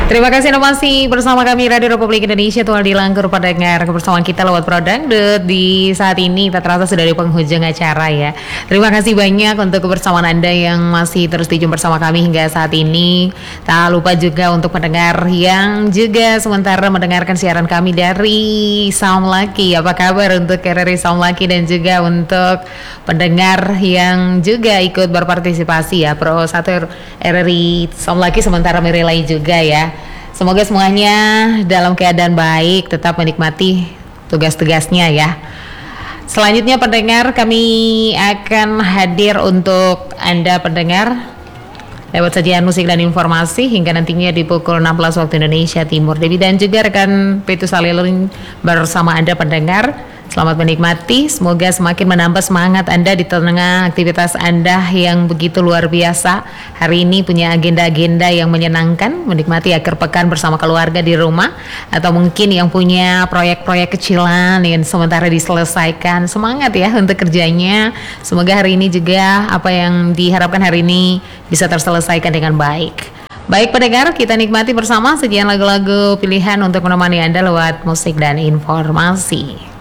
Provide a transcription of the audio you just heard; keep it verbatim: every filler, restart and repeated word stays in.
Terima kasih Anda masih bersama kami Radio Republik Indonesia. Tuhan dilangkur pada dengar kebersamaan kita lewat produk di saat ini kita terasa sudah di penghujung acara ya. Terima kasih banyak untuk kebersamaan Anda yang masih terus di bersama kami hingga saat ini. Tak lupa juga untuk pendengar yang juga sementara mendengarkan siaran kami dari Sound Lucky. Apa kabar untuk R R I Sound Lucky dan juga untuk pendengar yang juga ikut berpartisipasi ya Pro satu R R I Sound Lucky sementara merelai juga ya. Semoga semuanya dalam keadaan baik, tetap menikmati tugas-tugasnya ya. Selanjutnya pendengar, kami akan hadir untuk Anda pendengar lewat sajian musik dan informasi hingga nantinya di pukul enam belas waktu Indonesia Timur. Dewi dan juga rekan Petrus Salilun bersama Anda pendengar. Selamat menikmati, semoga semakin menambah semangat Anda di tengah aktivitas Anda yang begitu luar biasa. Hari ini punya agenda-agenda yang menyenangkan, menikmati akhir pekan bersama keluarga di rumah, atau mungkin yang punya proyek-proyek kecilan yang sementara diselesaikan. Semangat ya untuk kerjanya. Semoga hari ini juga apa yang diharapkan hari ini bisa terselesaikan dengan baik. Baik pendengar, kita nikmati bersama sekian lagu-lagu pilihan untuk menemani Anda lewat musik dan informasi.